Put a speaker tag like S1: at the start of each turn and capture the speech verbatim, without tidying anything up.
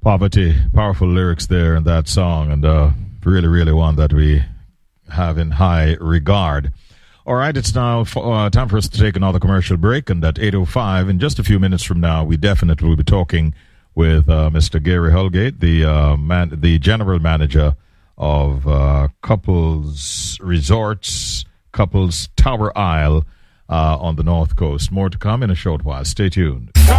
S1: Poverty, powerful lyrics there in that song, and uh, really, really one that we have in high regard. All right, it's now uh, time for us to take another commercial break, and at eight oh five, in just a few minutes from now, we definitely will be talking with uh, Mister Gary Holgate, the uh, man, the general manager of uh, Couples Resorts, Couples Tower Isle uh, on the North Coast. More to come in a short while. Stay tuned.